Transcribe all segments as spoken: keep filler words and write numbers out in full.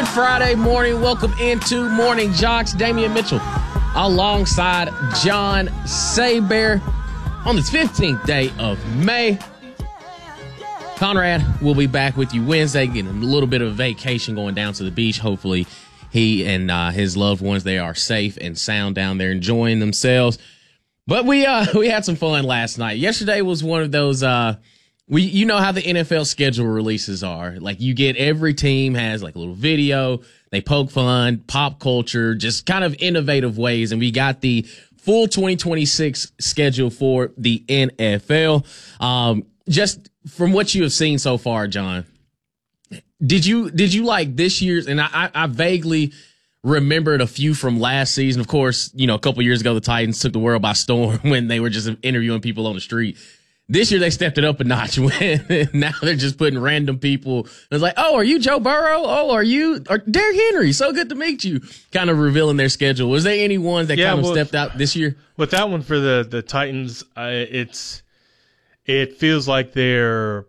Good Friday morning. Welcome into Morning Jocks. Damian Mitchell alongside John Saber on this fifteenth day of May. Conrad will be back with you Wednesday, getting a little bit of a vacation, going down to the beach. Hopefully he and uh, his loved ones, they are safe and sound down there enjoying themselves. But we uh, we had some fun last night. Yesterday was one of those, uh, we you know how the N F L schedule releases are. Like, you get every team has like a little video. They poke fun, pop culture, just kind of innovative ways. And we got the full twenty twenty-six schedule for the N F L. Um, just from what you have seen so far, John, did you did you like this year's? And I, I vaguely remembered a few from last season. Of course, you know, a couple years ago, the Titans took the world by storm when they were just interviewing people on the street. This year, they stepped it up a notch. When now they're just putting random people. It's like, oh, are you Joe Burrow? Oh, are you or Derrick Henry? So good to meet you. Kind of revealing their schedule. Was there any ones that yeah, kind of well, stepped out this year? With that one for the the Titans, uh, it's it feels like they're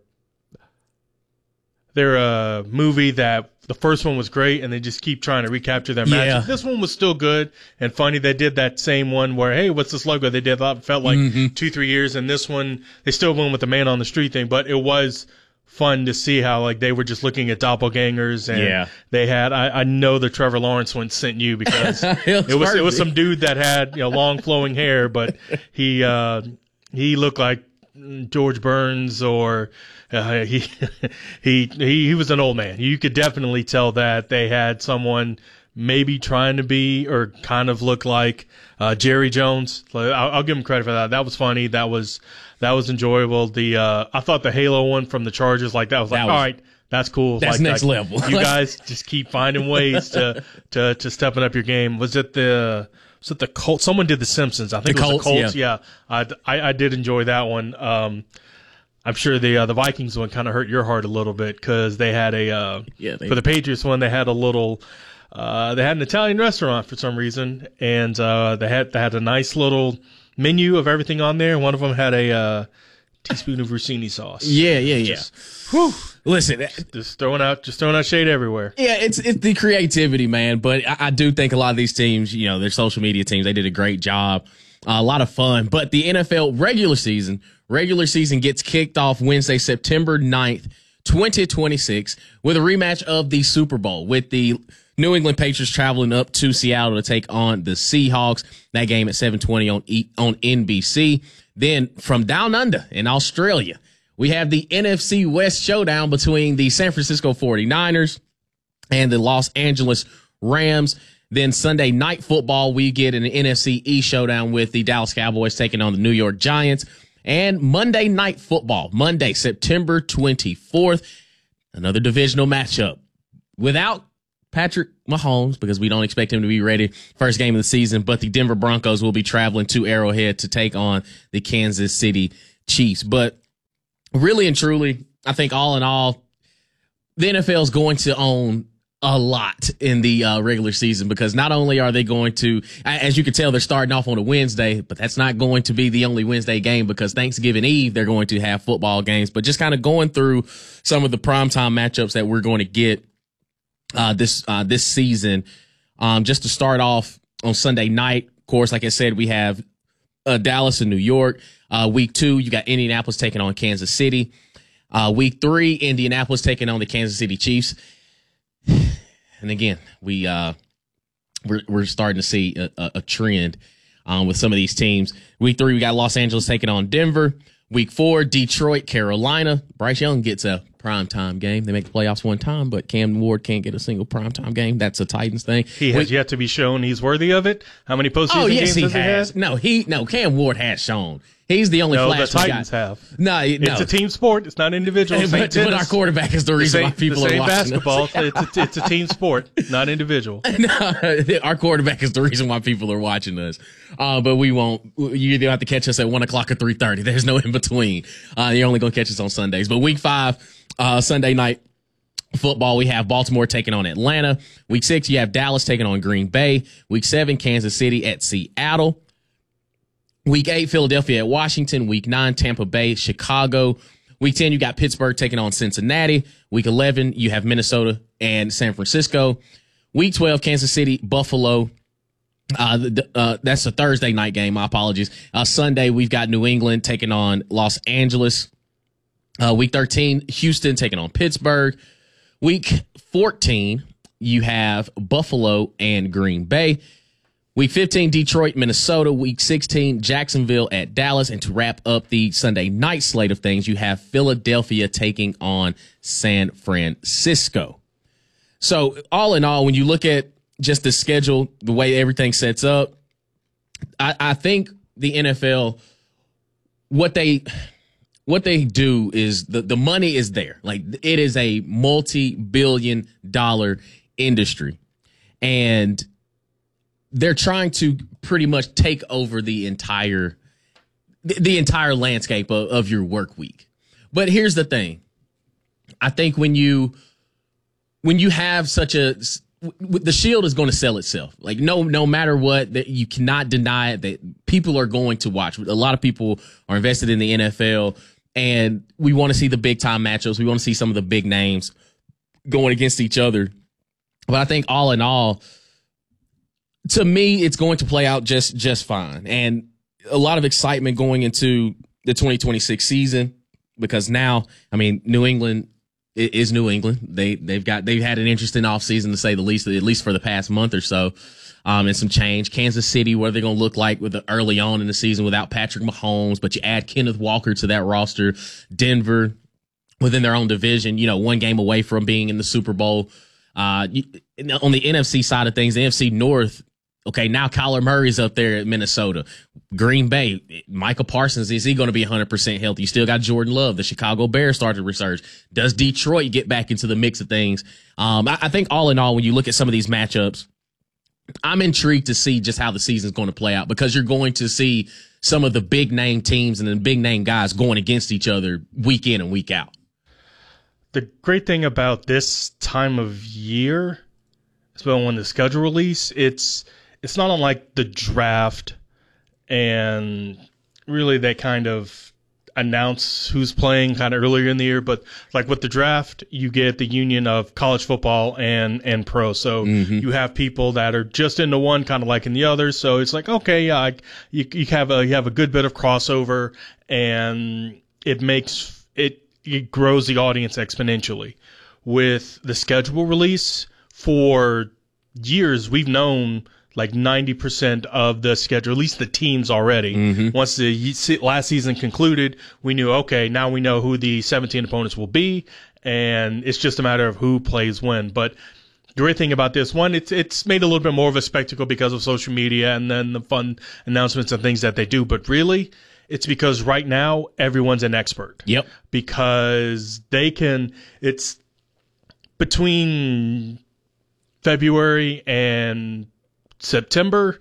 they're a movie that the first one was great, and they just keep trying to recapture their magic. Yeah. This one was still good and funny. They did that same one where, hey, what's this logo? They did that, felt like mm-hmm. two, three years. And this one, they still went with the man on the street thing, but it was fun to see how, like, they were just looking at doppelgangers. And yeah. they had, I, I know the Trevor Lawrence one sent you because it, it was, it was some dude that had, you know, long flowing hair, but he, uh, he looked like George Burns or, Uh, he, he, he, he was an old man. You could definitely tell that they had someone maybe trying to be or kind of look like, uh, Jerry Jones. I'll, I'll give him credit for that. That was funny. That was, that was enjoyable. The, uh, I thought the Halo one from the Chargers, like, that was like, that was, all right, that's cool. That's like, next like, level. You guys just keep finding ways to, to, to stepping up your game. Was it the, was it the Colts? Someone did the Simpsons. I think the it was Colts, the Colts. Yeah. yeah. I, I, I did enjoy that one. Um, I'm sure the uh, the Vikings one kind of hurt your heart a little bit because they had a uh, yeah, they, for the Patriots one they had a little uh, they had an Italian restaurant for some reason, and uh, they had they had a nice little menu of everything on there. One of them had a uh, teaspoon of Rossini sauce. Yeah, yeah, yeah. Just, whew, Listen, just, just throwing out just throwing out shade everywhere. Yeah, it's it's the creativity, man. But I, I do think a lot of these teams, you know, their social media teams, they did a great job. Uh, a lot of fun. But the N F L regular season. Regular season gets kicked off Wednesday, September ninth, twenty twenty-six, with a rematch of the Super Bowl, with the New England Patriots traveling up to Seattle to take on the Seahawks. That game at seven twenty on e- on N B C. Then from down under in Australia, we have the N F C West showdown between the San Francisco forty-niners and the Los Angeles Rams. Then Sunday night football, we get an N F C East showdown with the Dallas Cowboys taking on the New York Giants. And Monday night football, Monday, September twenty-fourth, another divisional matchup without Patrick Mahomes because we don't expect him to be ready first game of the season, but the Denver Broncos will be traveling to Arrowhead to take on the Kansas City Chiefs. But really and truly, I think all in all, the N F L is going to own a lot in the uh, regular season because not only are they going to, as you can tell, they're starting off on a Wednesday, but that's not going to be the only Wednesday game because Thanksgiving Eve, they're going to have football games. But just kind of going through some of the primetime matchups that we're going to get uh, this uh, this season. Um, just to start off on Sunday night, of course, like I said, we have uh, Dallas and New York. Uh, week two, you got Indianapolis taking on Kansas City. Uh, week three, Indianapolis taking on the Kansas City Chiefs. And again, we uh, we're we're starting to see a, a, a trend um, with some of these teams. Week three, we got Los Angeles taking on Denver. Week four, Detroit, Carolina. Bryce Young gets a primetime game. They make the playoffs one time, but Cam Ward can't get a single primetime game. That's a Titans thing. He has Week, yet to be shown he's worthy of it. How many postseason oh, yes, games he has he has. had? No, he no. Cam Ward has shown. He's the only no, flash the we Titans got. have. No, no, it's a team sport. It's not individual. It's but, but our quarterback is the reason same, why people the same are watching basketball. us. it's, a, it's a team sport, not individual. No, our quarterback is the reason why people are watching us. Uh, but we won't. You either have to catch us at one o'clock or three thirty. There's no in between. Uh, you're only gonna catch us on Sundays. But week five, uh, Sunday night football, we have Baltimore taking on Atlanta. Week six, you have Dallas taking on Green Bay. Week seven, Kansas City at Seattle. Week eight, Philadelphia at Washington. Week nine, Tampa Bay, Chicago. Week ten, you got Pittsburgh taking on Cincinnati. Week eleven, you have Minnesota and San Francisco. Week twelve, Kansas City, Buffalo. Uh, the, uh, that's a Thursday night game. My apologies. Uh, Sunday, we've got New England taking on Los Angeles. Uh, week thirteen, Houston taking on Pittsburgh. Week fourteen, you have Buffalo and Green Bay. Week fifteen, Detroit, Minnesota. Week sixteen, Jacksonville at Dallas. And to wrap up the Sunday night slate of things, you have Philadelphia taking on San Francisco. So all in all, when you look at just the schedule, the way everything sets up, I, I think the N F L, what they what they do is the, the money is there. Like, it is a multi-billion dollar industry. And they're trying to pretty much take over the entire the, the entire landscape of, of your work week. But here's the thing. I think when you when you have such a the Shield is going to sell itself. Like, no, no matter what, that you cannot deny it, that people are going to watch. A lot of people are invested in the N F L, and we want to see the big time matchups. We want to see some of the big names going against each other. But I think all in all, to me, it's going to play out just, just fine. And a lot of excitement going into the twenty twenty-six season, because now, I mean, New England is New England. They, they've got, they've had an interesting offseason, to say the least, at least for the past month or so. Um, and some change. Kansas City, what are they going to look like with the early on in the season without Patrick Mahomes? But you add Kenneth Walker to that roster. Denver, within their own division, you know, one game away from being in the Super Bowl. Uh, on the N F C side of things, the N F C North, okay, now Kyler Murray's up there at Minnesota. Green Bay, Michael Parsons, is he going to be one hundred percent healthy? You still got Jordan Love. The Chicago Bears started to resurge. Does Detroit get back into the mix of things? Um, I, I think all in all, when you look at some of these matchups, I'm intrigued to see just how the season's going to play out, because you're going to see some of the big name teams and the big name guys going against each other week in and week out. The great thing about this time of year, especially when the schedule release, it's it's not unlike the draft, and really they kind of announce who's playing kind of earlier in the year. But like with the draft, you get the union of college football and and pro. So mm-hmm. you have people that are just into one, kind of like in the other. So it's like, okay, yeah, I, you you have a you have a good bit of crossover, and it makes it it grows the audience exponentially. With the schedule release, for years we've known like ninety percent of the schedule, at least the teams already. Mm-hmm. Once the last season concluded, we knew, okay, now we know who the seventeen opponents will be, and it's just a matter of who plays when. But the great thing about this one, it's it's made a little bit more of a spectacle because of social media and then the fun announcements and things that they do. But really, it's because right now everyone's an expert. Yep. Because they can, it's between February and September,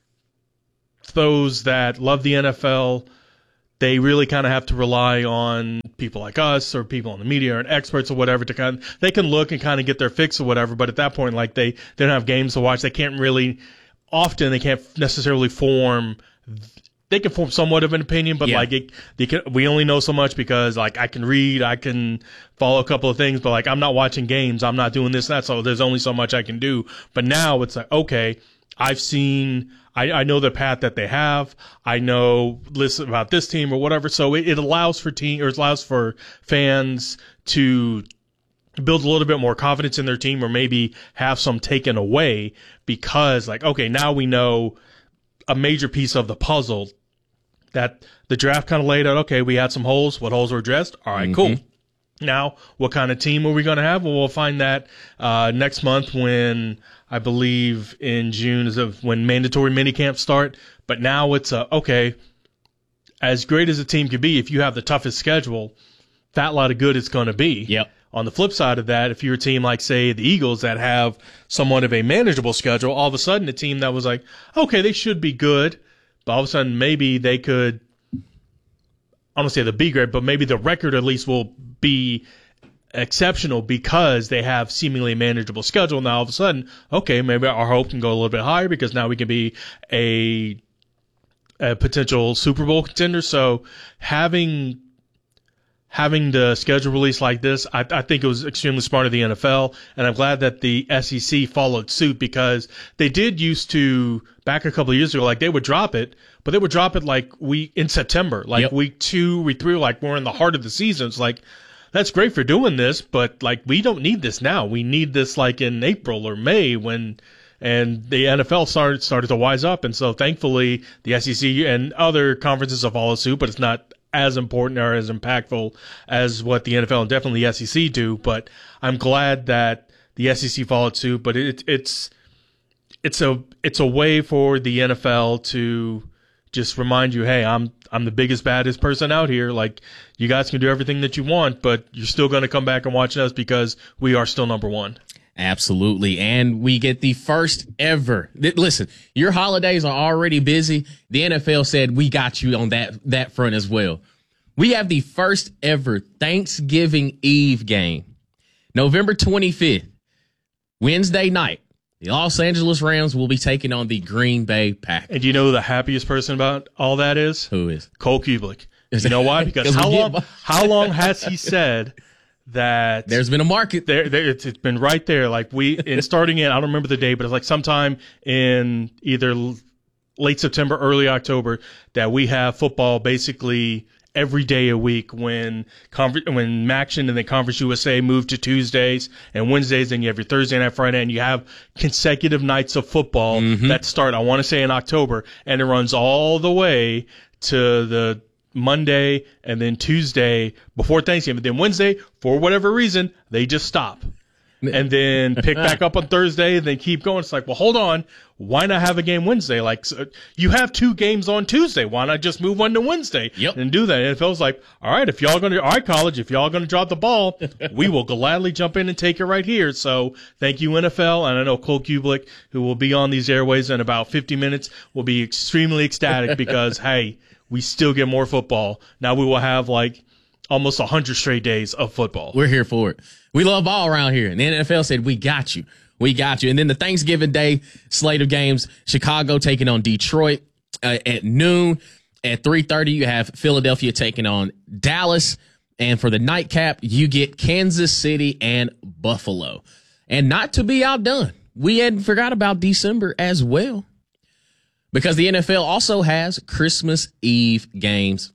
those that love the N F L, they really kind of have to rely on people like us or people in the media or experts or whatever to kind of, they can look and kind of get their fix or whatever. But at that point, like they, they don't have games to watch. They can't really, often they can't necessarily form, they can form somewhat of an opinion, but yeah. like it, they can, we only know so much because like I can read, I can follow a couple of things, but like I'm not watching games, I'm not doing this and that, so there's only so much I can do. But now it's like, okay, I've seen, I, I know the path that they have. I know listen about this team or whatever. So it, it allows for team or it allows for fans to build a little bit more confidence in their team, or maybe have some taken away because like, okay, now we know a major piece of the puzzle that the draft kind of laid out. Okay, we had some holes. What holes were addressed? All right, mm-hmm. cool. Now, what kind of team are we going to have? Well, we'll find that uh, next month when I believe in June is of when mandatory minicamps start. But now it's a, okay, as great as a team could be, if you have the toughest schedule, that lot of good it's going to be. Yep. On the flip side of that, if you're a team like, say, the Eagles that have somewhat of a manageable schedule, all of a sudden a team that was like, okay, they should be good, but all of a sudden maybe they could, I don't want to say the B grade, but maybe the record at least will be exceptional because they have seemingly a manageable schedule. Now all of a sudden, okay, maybe our hope can go a little bit higher because now we can be a, a potential Super Bowl contender. So having having the schedule release like this, I, I think it was extremely smart of the N F L, and I'm glad that the S E C followed suit, because they did used to, back a couple of years ago, like they would drop it, but they would drop it like week in September, like yep. week two, week three, like we're in the heart of the season. It's like, that's great for doing this, but like we don't need this now. We need this like in April or May when, and the N F L started started to wise up, and so thankfully the S E C and other conferences have followed suit, but it's not as important or as impactful as what the N F L and definitely the S E C do. But I'm glad that the S E C followed suit. But it, it's it's a it's a way for the N F L to just remind you, hey, I'm I'm the biggest, baddest person out here. Like, you guys can do everything that you want, but you're still going to come back and watch us because we are still number one. Absolutely. And we get the first ever. Listen, your holidays are already busy. The N F L said we got you on that, that front as well. We have the first ever Thanksgiving Eve game, November twenty-fifth, Wednesday night. The Los Angeles Rams will be taking on the Green Bay Packers. And do you know who the happiest person about all that is? Who is? Cole Kubelik. You know why? Because how long, how long has he said that there's been a market there, there it's, it's been right there. Like we, in starting in, I don't remember the day, but it's like sometime in either late September, early October, that we have football basically every day a week. When Conver- when Maction and then Conference U S A moved to Tuesdays and Wednesdays, then you have your Thursday night, Friday, and you have consecutive nights of football mm-hmm. that start, I want to say in October, and it runs all the way to the Monday and then Tuesday before Thanksgiving. Then Wednesday, for whatever reason, they just stop. And then pick back up on Thursday and then keep going. It's like, well, hold on. Why not have a game Wednesday? Like, so you have two games on Tuesday. Why not just move one to Wednesday yep. and do that? And N F L's like, all right, if y'all going to, all right, college, if y'all going to drop the ball, we will gladly jump in and take it right here. So thank you, N F L. And I know Cole Kubelik, who will be on these airways in about fifty minutes, will be extremely ecstatic because, hey, we still get more football. Now we will have like almost one hundred straight days of football. We're here for it. We love ball around here. And the N F L said, we got you. We got you. And then the Thanksgiving Day slate of games, Chicago taking on Detroit uh, at noon. At three thirty, you have Philadelphia taking on Dallas. And for the nightcap, you get Kansas City and Buffalo. And not to be outdone, we hadn't forgot about December as well, because the N F L also has Christmas Eve games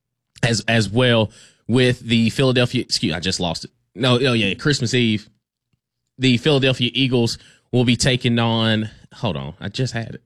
as as well with the Philadelphia. Excuse, I just lost it. No, oh yeah, Christmas Eve. The Philadelphia Eagles will be taking on. Hold on, I just had it.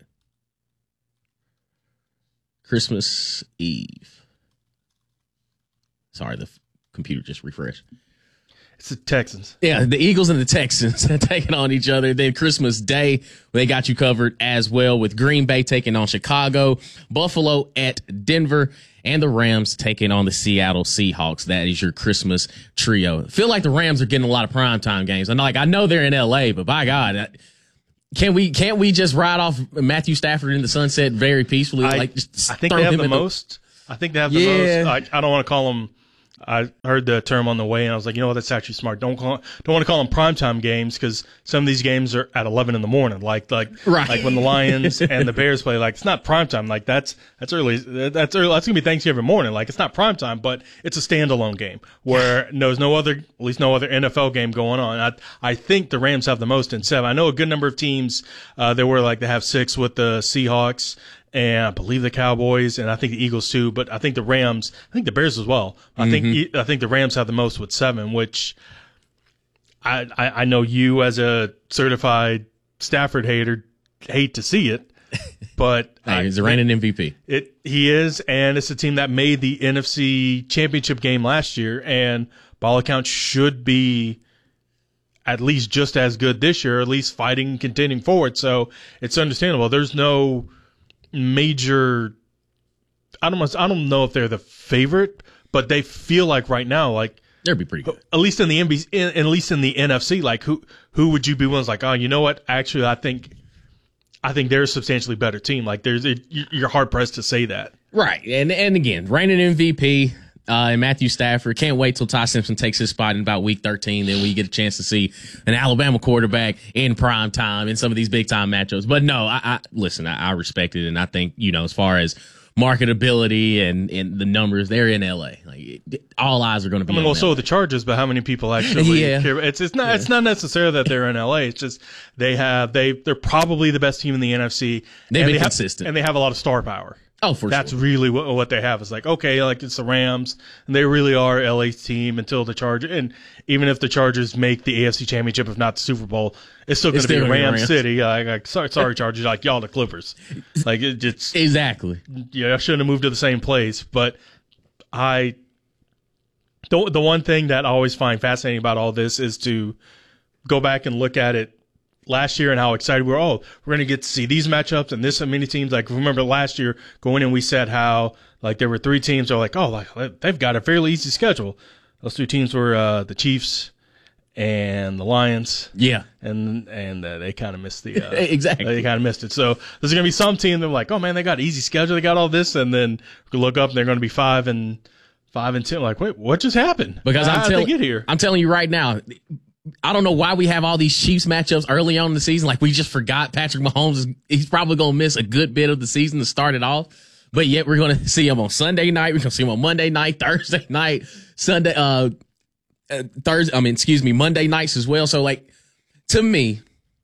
Christmas Eve. Sorry, the f- computer just refreshed. It's the Texans. Yeah, the Eagles and the Texans taking on each other. Then Christmas Day, they got you covered as well with Green Bay taking on Chicago, Buffalo at Denver, and the Rams taking on the Seattle Seahawks. That is your Christmas trio. I feel like the Rams are getting a lot of primetime games. I'm like, I know they're in L A, but by God, can we can't we just ride off Matthew Stafford in the sunset very peacefully? I, like, just I think they have the most. The, I think they have the yeah. most. I, I don't want to call them. I heard the term on the way, and I was like, you know what, that's actually smart. Don't call, don't want to call them primetime games, because some of these games are at eleven in the morning, like like right. like when the Lions and the Bears play. Like, it's not primetime. Like that's that's early. That's early. That's gonna be Thanksgiving morning. Like, it's not primetime, but it's a standalone game where there's no other, at least no other N F L game going on. I I think the Rams have the most in seven. I know a good number of teams. Uh, there were like they have six with the Seahawks, and I believe the Cowboys, and I think the Eagles too. But I think the Rams, I think the Bears as well. I mm-hmm. think I think the Rams have the most with seven, which I, I I know you as a certified Stafford hater hate to see it, but hey, he's a reigning M V P. It he is, and it's a team that made the N F C Championship game last year, and by all accounts should be at least just as good this year, or at least fighting, contending forward. So it's understandable. There's no major, I don't I don't know if they're the favorite, but they feel like right now, like they'd be pretty good. At least in the N B C, in, at least in the N F C, like who who would you be willing? Like, oh, you know what? Actually, I think I think they're a substantially better team. Like, there's it, you're hard pressed to say that, right? And and again, reigning M V P. Uh, and Matthew Stafford. Can't wait till Ty Simpson takes his spot in about week thirteen. Then we get a chance to see an Alabama quarterback in prime time in some of these big time matchups. But no, I, I listen, I, I respect it. And I think, you know, as far as marketability and, and the numbers. They're in L A. Like it, all eyes are going to be. I mean, on well, L A. so the Chargers, but how many people actually? Yeah. care? It's it's not yeah. it's not necessarily that they're in L A. It's just they have they they're probably the best team in the N F C. They've been they consistent, have, and they have a lot of star power. Oh, for That's sure. That's really what, what they have. It's like, okay, like it's the Rams, and they really are L A's team until the Chargers. And even if the Chargers make the A F C Championship, if not the Super Bowl, it's still going to be Ram Rams. City. Like, like sorry, sorry, Chargers, like y'all the Clippers. Like it just exactly. Yeah, I shouldn't have moved to the same place. But I, the the one thing that I always find fascinating about all this is to go back and look at it last year and how excited we were. Oh, we're going to get to see these matchups and this many teams. Like, remember last year going in, we said how, like, there were three teams that were like, oh, like, they've got a fairly easy schedule. Those three teams were uh, the Chiefs and the Lions. Yeah. And and uh, they kind of missed the uh, – exactly. They kind of missed it. So there's going to be some team that are like, oh, man, they got an easy schedule. They got all this. And then we look up and they're going to be five and five and ten. Like, wait, what just happened? Because how I'm, did tell- they get here? I'm telling you right now – I don't know why we have all these Chiefs matchups early on in the season. Like we just forgot Patrick Mahomes is he's probably going to miss a good bit of the season to start it off. But yet we're going to see him on Sunday night. We're going to see him on Monday night, Thursday night, Sunday, uh, uh, Thursday. I mean, excuse me, Monday nights as well. So like to me,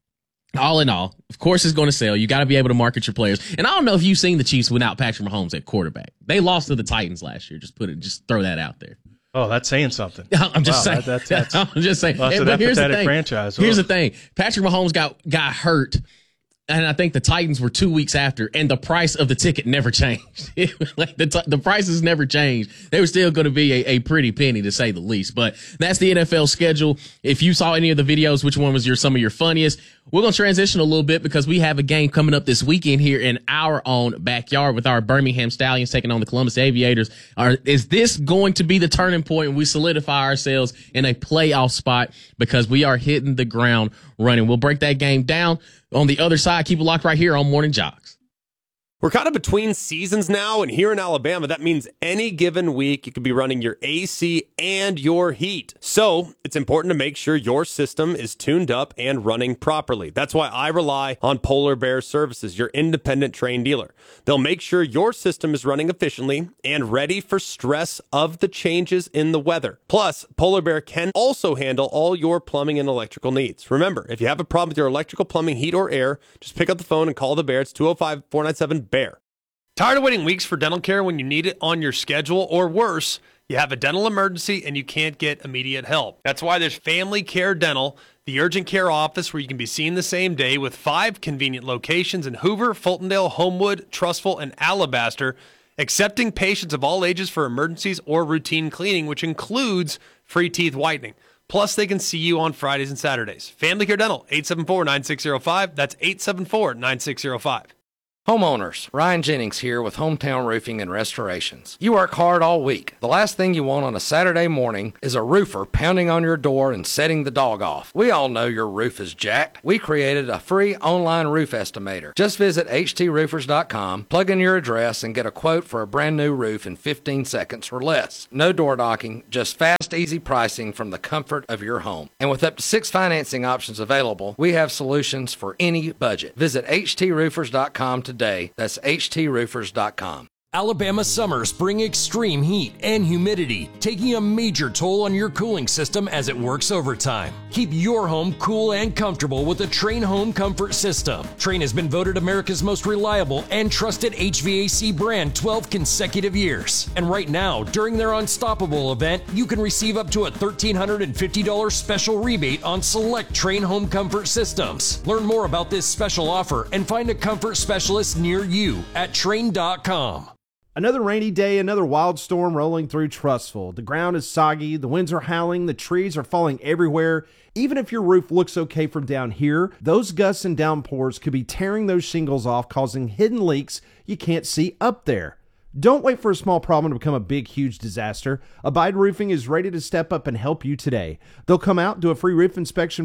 all in all, of course it's going to sell. You got to be able to market your players. And I don't know if you've seen the Chiefs without Patrick Mahomes at quarterback. They lost to the Titans last year. Just put it, just throw that out there. Oh, that's saying something. I'm just wow, saying. That, that's, that's, I'm just saying. Well, that's but an here's the empathetic thing. franchise. Here's Ugh. the thing. Patrick Mahomes got got hurt, and I think the Titans were two weeks after, and the price of the ticket never changed. It was like the, t- the prices never changed. They were still going to be a, a pretty penny, to say the least. But that's the N F L schedule. If you saw any of the videos, which one was your some of your funniest? We're going to transition a little bit because we have a game coming up this weekend here in our own backyard with our Birmingham Stallions taking on the Columbus Aviators. Are, is this going to be the turning point and we solidify ourselves in a playoff spot because we are hitting the ground running? We'll break that game down on the other side. Keep it locked right here on Morning Jogs. We're kind of between seasons now, and here in Alabama, that means any given week you could be running your A C and your heat. So it's important to make sure your system is tuned up and running properly. That's why I rely on Polar Bear Services, your independent Trane dealer. They'll make sure your system is running efficiently and ready for stress of the changes in the weather. Plus, Polar Bear can also handle all your plumbing and electrical needs. Remember, if you have a problem with your electrical, plumbing, heat, or air, just pick up the phone and call the Bear. It's two oh five, four nine seven, B E A R. Tired of waiting weeks for dental care when you need it on your schedule, or worse, you have a dental emergency and you can't get immediate help? That's why there's Family Care Dental, the urgent care office where you can be seen the same day with five convenient locations in Hoover, Fultondale, Homewood, Trussville, and Alabaster, accepting patients of all ages for emergencies or routine cleaning, which includes free teeth whitening. Plus, they can see you on Fridays and Saturdays. Family Care Dental, eight seven four, nine six zero five. That's eight seven four, nine six zero five. Homeowners, Ryan Jennings here with Hometown Roofing and Restorations. You work hard all week. The last thing you want on a Saturday morning is a roofer pounding on your door and setting the dog off. We all know your roof is jacked. We created a free online roof estimator. Just visit H T roofers dot com, plug in your address, and get a quote for a brand new roof in fifteen seconds or less. No door knocking, just fast, easy pricing from the comfort of your home. And with up to six financing options available, we have solutions for any budget. Visit H T roofers dot com today. Today. That's H T roofers dot com. Alabama summers bring extreme heat and humidity, taking a major toll on your cooling system as it works overtime. Keep your home cool and comfortable with the Trane Home Comfort System. Trane has been voted America's most reliable and trusted H V A C brand twelve consecutive years. And right now, during their Unstoppable event, you can receive up to a one thousand three hundred fifty dollars special rebate on select Trane Home Comfort systems. Learn more about this special offer and find a comfort specialist near you at Trane dot com. Another rainy day, another wild storm rolling through Trussville. The ground is soggy, the winds are howling, the trees are falling everywhere. Even if your roof looks okay from down here, those gusts and downpours could be tearing those shingles off, causing hidden leaks you can't see up there. Don't wait for a small problem to become a big, huge disaster. Abide Roofing is ready to step up and help you today. They'll come out, do a free roof inspection for you,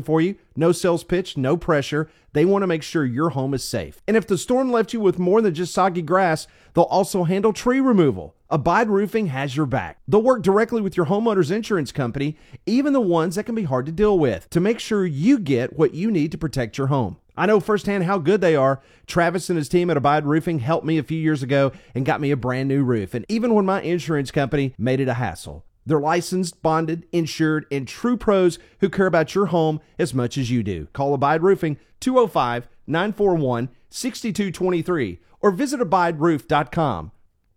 No sales pitch, no pressure. They want to make sure your home is safe. And if the storm left you with more than just soggy grass, they'll also handle tree removal. Abide Roofing has your back. They'll work directly with your homeowner's insurance company, even the ones that can be hard to deal with, to make sure you get what you need to protect your home. I know firsthand how good they are. Travis and his team at Abide Roofing helped me a few years ago and got me a brand new roof. And even when my insurance company made it a hassle, they're licensed, bonded, insured, and true pros who care about your home as much as you do. Call Abide Roofing two oh five, nine four one, six two two three or visit abide roof dot com.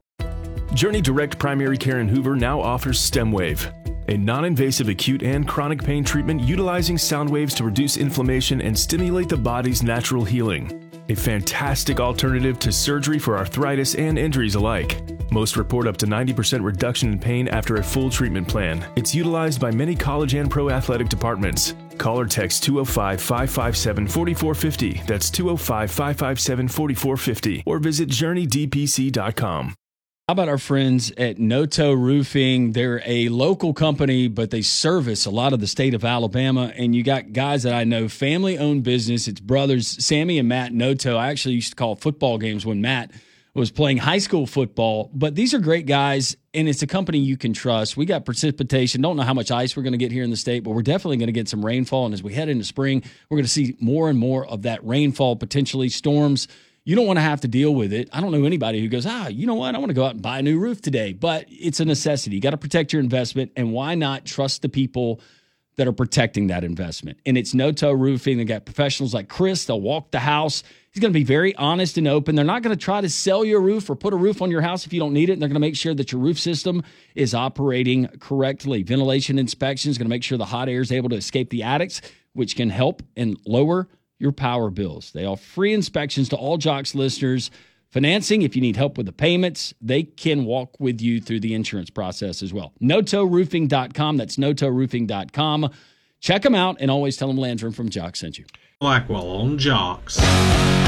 Journey Direct Primary Care in Hoover now offers StemWave, a non-invasive acute and chronic pain treatment utilizing sound waves to reduce inflammation and stimulate the body's natural healing. A fantastic alternative to surgery for arthritis and injuries alike. Most report up to ninety percent reduction in pain after a full treatment plan. It's utilized by many college and pro athletic departments. Call or text two oh five, five five seven, four four five oh. That's two oh five, five five seven, four four five oh. Or visit journey d p c dot com. How about our friends at Noto Roofing? They're a local company, but they service a lot of the state of Alabama. And you got guys that I know, family-owned business. It's brothers, Sammy and Matt Noto. I actually used to call football games when Matt was playing high school football. But these are great guys, and it's a company you can trust. We got precipitation. Don't know how much ice we're going to get here in the state, but we're definitely going to get some rainfall. And as we head into spring, we're going to see more and more of that rainfall, potentially storms. You don't want to have to deal with it. I don't know anybody who goes, ah, you know what? I want to go out and buy a new roof today. But it's a necessity. You got to protect your investment. And why not trust the people that are protecting that investment? And it's Noto Roofing. They got professionals like Chris. They'll walk the house. He's going to be very honest and open. They're not going to try to sell you a roof or put a roof on your house if you don't need it. And they're going to make sure that your roof system is operating correctly. Ventilation inspection is going to make sure the hot air is able to escape the attics, which can help and lower your power bills. They offer free inspections to all Jocks listeners. Financing, if you need help with the payments, they can walk with you through the insurance process as well. noto roofing dot com. That's noto roofing dot com. Check them out and always tell them Landrum from Jocks sent you. Blackwell on Jocks.